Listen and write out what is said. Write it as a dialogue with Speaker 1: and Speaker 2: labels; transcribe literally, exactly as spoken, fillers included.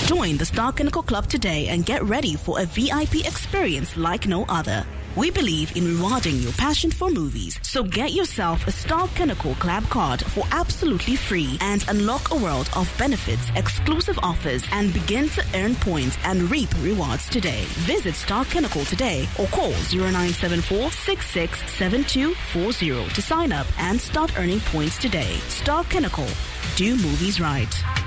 Speaker 1: Join the Star Kinnickle Club today and get ready for a V I P experience like no other. We believe in rewarding your passion for movies, so get yourself a Star Kinnickle Club card for absolutely free and unlock a world of benefits, exclusive offers, and begin to earn points and reap rewards today. Visit Star Kinnickle today or call zero nine seven four, six six seven two four zero to sign up and start earning points today. Star Kinnickle. Do movies right.